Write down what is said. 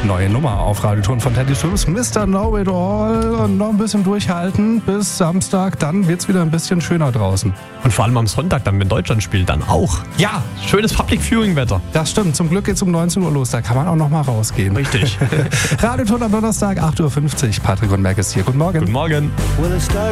neue Nummer auf Radioton von Teddy Swims, Mr. Know It All. Und noch ein bisschen durchhalten bis Samstag, dann wird's wieder ein bisschen schöner draußen. Und vor allem am Sonntag, dann, wenn Deutschland spielt, dann auch. Ja, Schönes Public Viewing Wetter. das stimmt. Zum Glück geht's um 19 Uhr los, da kann man auch noch mal rausgehen. Richtig. Radioton am Donnerstag, 8.50 Uhr. Patrick und Merkes hier. Guten Morgen. Guten Morgen.